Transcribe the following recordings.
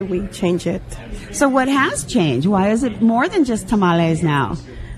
we change it. So what has changed? Why is it more than just tamales now?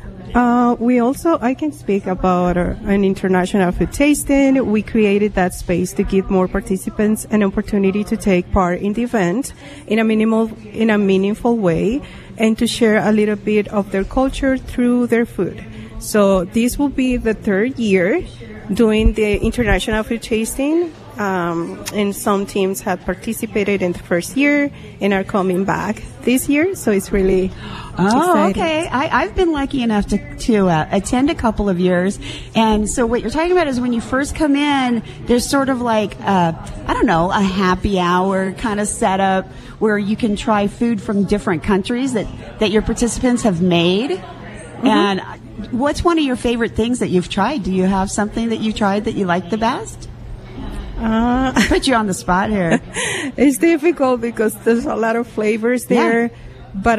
I can speak about an international food tasting. We created that space to give more participants an opportunity to take part in the event in a meaningful way and to share a little bit of their culture through their food. So this will be the third year doing the international food tasting. And some teams have participated in the first year and are coming back this year. So it's really exciting. Okay. I've been lucky enough to attend a couple of years. And so what you're talking about is when you first come in, there's sort of like, a happy hour kind of setup where you can try food from different countries that your participants have made. Mm-hmm. And what's one of your favorite things that you've tried? Do you have something that you tried that you like the best? Put you on the spot here. It's difficult because there's a lot of flavors there. Yeah. But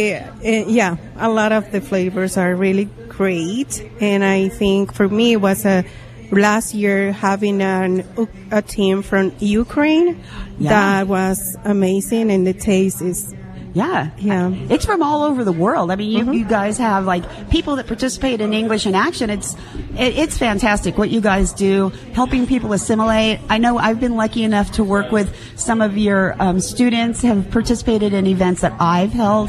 a lot of the flavors are really great. And I think for me it was last year having a team from Ukraine. Yeah. That was amazing, and the taste is... Yeah. It's from all over the world. I mean, you guys have like people that participate in English in Action. It's fantastic what you guys do, helping people assimilate. I know I've been lucky enough to work with some of your students have participated in events that I've held,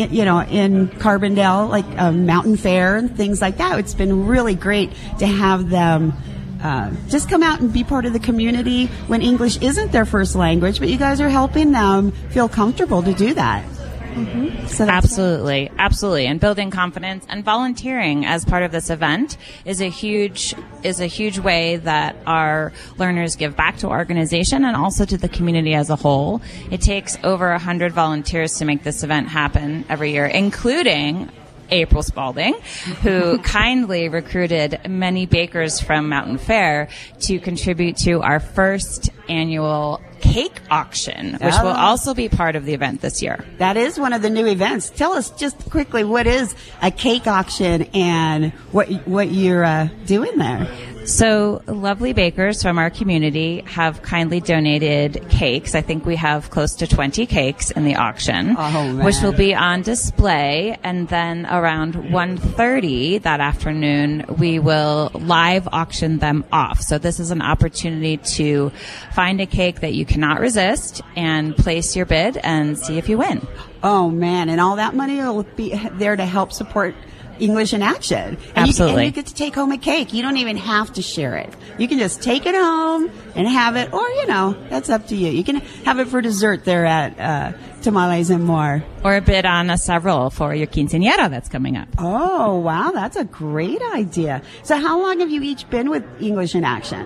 in Carbondale, like Mountain Fair and things like that. It's been really great to have them just come out and be part of the community when English isn't their first language, but you guys are helping them feel comfortable to do that. Mm-hmm. So absolutely. And building confidence and volunteering as part of this event is a huge way that our learners give back to our organization and also to the community as a whole. It takes over 100 volunteers to make this event happen every year, including April Spalding, who kindly recruited many bakers from Mountain Fair to contribute to our first annual cake auction, which will also be part of the event this year. That is one of the new events. Tell us just quickly, what is a cake auction and what you're doing there? So lovely bakers from our community have kindly donated cakes. I think we have close to 20 cakes in the auction, which will be on display. And then around 1:30 that afternoon, we will live auction them off. So this is an opportunity to find a cake that you cannot resist and place your bid and see if you win. Oh, man. And all that money will be there to help support English in Action. And Absolutely. You get to take home a cake. You don't even have to share it. You can just take it home and have it, or, that's up to you. You can have it for dessert there at Tamales and More. Or bid on several for your quinceañera that's coming up. Oh, wow. That's a great idea. So how long have you each been with English in Action?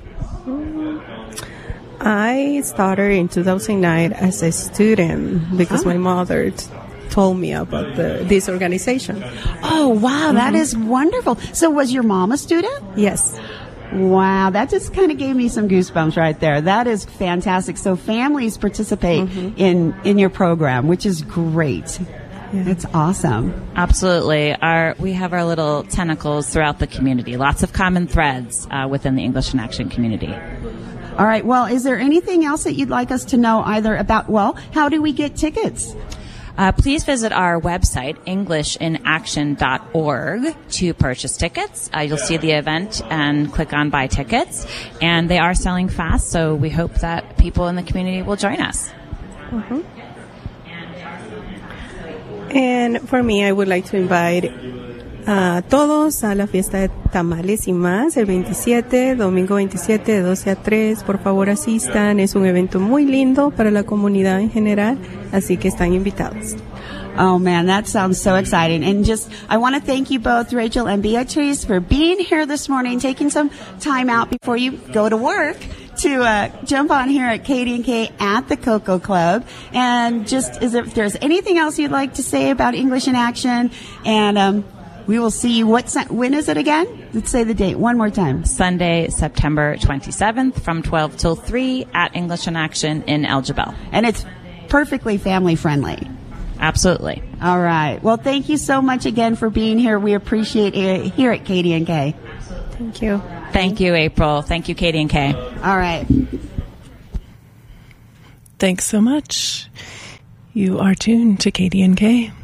I started in 2009 as a student because my mother told me about this organization. Oh, wow. That is wonderful. So was your mom a student? Yes. Wow. That just kind of gave me some goosebumps right there. That is fantastic. So families participate in your program, which is great. Yeah. That's awesome. Absolutely. We have our little tentacles throughout the community. Lots of common threads within the English in Action community. All right. Well, is there anything else that you'd like us to know either about, how do we get tickets? Please visit our website, EnglishinAction.org, to purchase tickets. You'll see the event and click on Buy Tickets. And they are selling fast, so we hope that people in the community will join us. Mm-hmm. And for me, I would like to invite todos a la fiesta de Tamales y Más el 27, domingo 27 de 12 a 3. Por favor, asistan. Es un evento muy lindo para la comunidad en general, así que están invitados. Oh, man, that sounds so exciting. And I want to thank you both, Rachel and Beatriz, for being here this morning, taking some time out before you go to work to jump on here at KDNK at the Cocoa Club. And if there's anything else you'd like to say about English in Action, and we will see you. When is it again? Let's say the date one more time. Sunday, September 27th from 12 till 3 at English in Action in El Jebel. And it's perfectly family friendly. Absolutely. All right. Well, thank you so much again for being here. We appreciate it here at KDNK. Thank you. Thank you, April. Thank you, KDNK. All right. Thanks so much. You are tuned to KDNK.